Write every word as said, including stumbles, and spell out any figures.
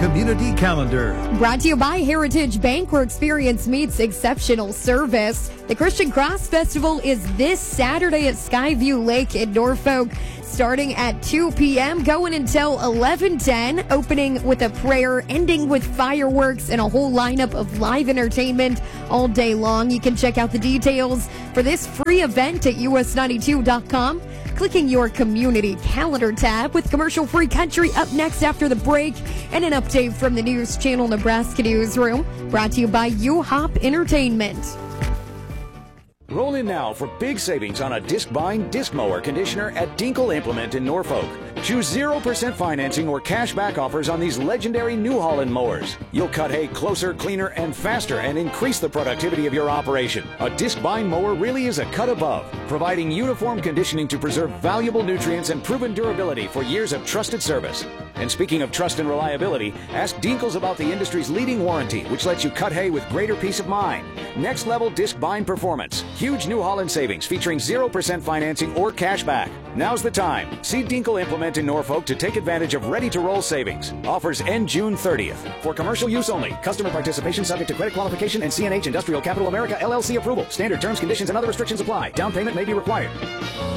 Community Calendar. Brought to you by Heritage Bank, where experience meets exceptional service. The Christian Cross Festival is this Saturday at Skyview Lake in Norfolk, starting at two p.m., going until eleven ten, opening with a prayer, ending with fireworks, and a whole lineup of live entertainment all day long. You can check out the details for this free event at U S ninety-two dot com. Clicking your community calendar tab with commercial-free country up next after the break, and an update from the News Channel Nebraska newsroom, brought to you by U-Hop Entertainment. Roll in now for big savings on a disc bind disc mower conditioner at Dinkle Implement in Norfolk. Choose zero percent financing or cash back offers on these legendary New Holland mowers. You'll cut hay closer, cleaner, and faster and increase the productivity of your operation. A disc bind mower really is a cut above, providing uniform conditioning to preserve valuable nutrients and proven durability for years of trusted service. And speaking of trust and reliability, ask Dinkles about the industry's leading warranty, which lets you cut hay with greater peace of mind. Next level disc bind performance. Huge New Holland savings featuring zero percent financing or cash back. Now's the time. See Dinkle Implement in Norfolk to take advantage of ready-to-roll savings. Offers end June thirtieth. For commercial use only. Customer participation subject to credit qualification and C N H Industrial Capital America L L C approval. Standard terms, conditions, and other restrictions apply. Down payment may be required.